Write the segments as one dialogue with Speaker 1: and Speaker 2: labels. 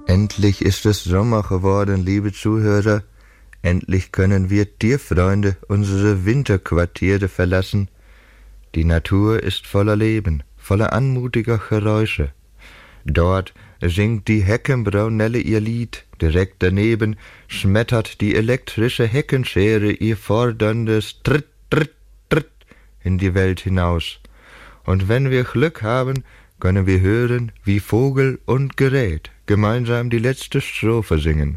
Speaker 1: Endlich ist es Sommer geworden, liebe Zuhörer. Endlich können wir Tierfreunde unsere Winterquartiere verlassen. Die Natur ist voller Leben, voller anmutiger Geräusche. Dort singt die Heckenbraunelle ihr Lied, direkt daneben schmettert die elektrische Heckenschere ihr forderndes Tritt, Tritt, Tritt in die Welt hinaus. Und wenn wir Glück haben, können wir hören, wie Vogel und Gerät gemeinsam die letzte Strophe singen.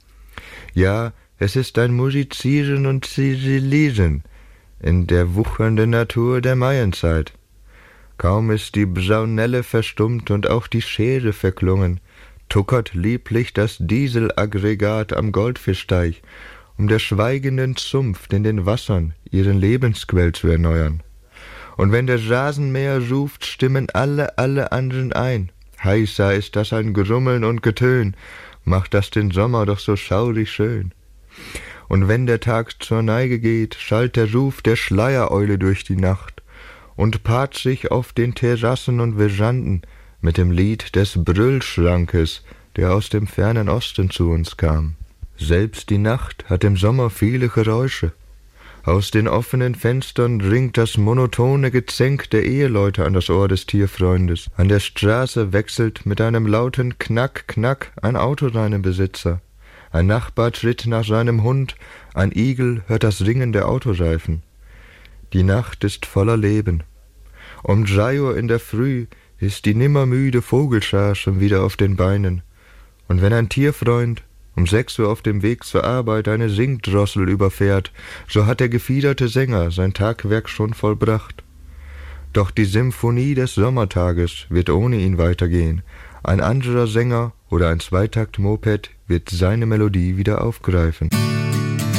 Speaker 1: Ja, es ist ein Musizieren und Ziselieren in der wuchernden Natur der Maienzeit. Kaum ist die Braunelle verstummt und auch die Schere verklungen, tuckert lieblich das Dieselaggregat am Goldfischteich, um der schweigenden Zunft in den Wassern ihren Lebensquell zu erneuern. Und wenn der Rasenmäher ruft, stimmen alle anderen ein. Heißer ist das ein Grummeln und Getön, macht das den Sommer doch so schaurig schön. Und wenn der Tag zur Neige geht, schallt der Ruf der Schleiereule durch die Nacht und paart sich auf den Terrassen und Veranden mit dem Lied des Brüllschrankes, der aus dem fernen Osten zu uns kam. Selbst die Nacht hat im Sommer viele Geräusche. Aus den offenen Fenstern dringt das monotone Gezänk der Eheleute an das Ohr des Tierfreundes. An der Straße wechselt mit einem lauten Knack, Knack ein Auto seinen Besitzer. Ein Nachbar tritt nach seinem Hund, ein Igel hört das Ringen der Autoreifen. Die Nacht ist voller Leben. Um 3 Uhr in der Früh ist die nimmermüde Vogelschar schon wieder auf den Beinen. Und wenn ein Tierfreund um 6 Uhr auf dem Weg zur Arbeit eine Singdrossel überfährt, so hat der gefiederte Sänger sein Tagwerk schon vollbracht. Doch die Symphonie des Sommertages wird ohne ihn weitergehen. Ein anderer Sänger oder ein Zweitakt-Moped wird seine Melodie wieder aufgreifen.